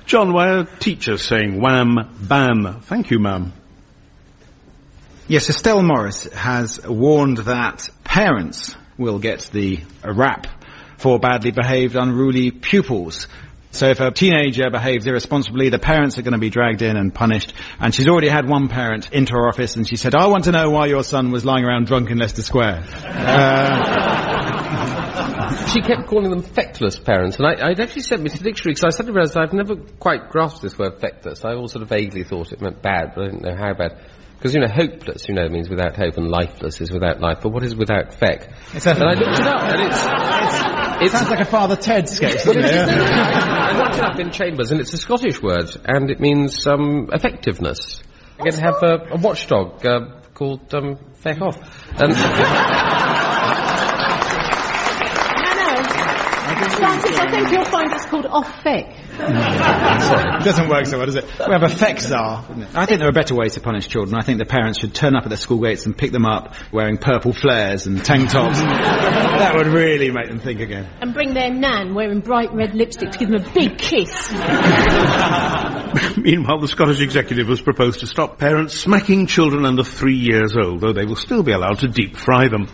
John, why are teachers saying wham, bam? Thank you, ma'am. Yes, Estelle Morris has warned that parents will get the rap for badly behaved, unruly pupils. So if a teenager behaves irresponsibly, the parents are going to be dragged in and punished. And she's already had one parent into her office and she said, I want to know why your son was lying around drunk in Leicester Square. She kept calling them feckless parents, and I'd actually sent me to the dictionary, because I suddenly realised I've never quite grasped this word feckless. I always sort of vaguely thought it meant bad, but I didn't know how bad. Because, hopeless, means without hope, and lifeless is without life. But what is without feck? And I looked it up, and it sounds like a Father Ted sketch, doesn't it? I looked it up in Chambers, and it's a Scottish word, and it means effectiveness. You're going to have a watchdog called Feck Off. Francis, I think you'll find it's called off-feck. It doesn't work so well, does it? We have a feck czar. I think there are better ways to punish children. I think the parents should turn up at their school gates and pick them up wearing purple flares and tank tops. That would really make them think again. And bring their nan wearing bright red lipstick to give them a big kiss. Meanwhile, the Scottish Executive has proposed to stop parents smacking children under 3 years old, though they will still be allowed to deep fry them.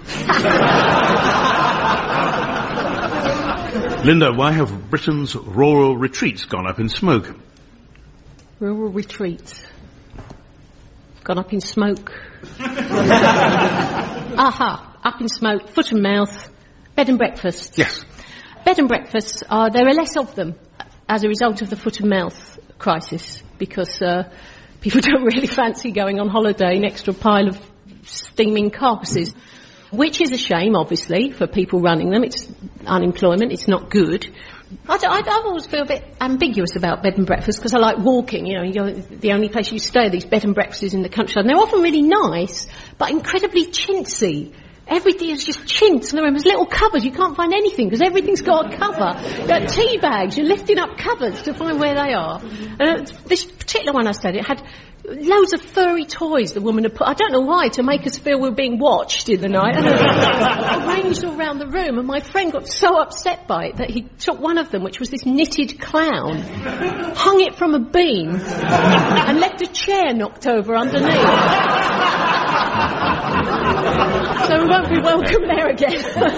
Linda, why have Britain's rural retreats gone up in smoke? Rural retreats. Gone up in smoke. Aha, up in smoke, foot and mouth, bed and breakfasts. Yes. Bed and breakfasts, there are less of them as a result of the foot and mouth crisis, because people don't really fancy going on holiday next to a pile of steaming carcasses. Which is a shame, obviously, for people running them. It's unemployment. It's not good. I always feel a bit ambiguous about bed and breakfast, because I like walking. You're the only place you stay, these bed and breakfasts in the countryside. And they're often really nice, but incredibly chintzy. Everything is just chintz. And there's little cupboards. You can't find anything because everything's got a cover. Tea bags. You're lifting up cupboards to find where they are. And this particular one I stayed, it had loads of furry toys the woman had put, I don't know why, to make us feel we were being watched in the night. Arranged all around the room, and my friend got so upset by it that he took one of them, which was this knitted clown, hung it from a beam, and left a chair knocked over underneath. So we won't be welcome there again.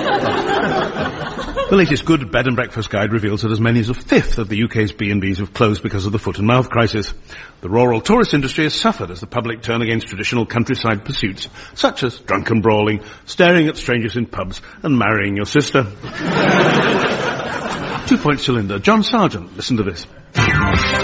The latest Good Bed and Breakfast Guide reveals that as many as a fifth of the UK's B&Bs have closed because of the foot and mouth crisis. The rural tourist industry has suffered as the public turn against traditional countryside pursuits, such as drunken brawling, staring at strangers in pubs, and marrying your sister. 2 points to Linda. John Sargent, listen to this.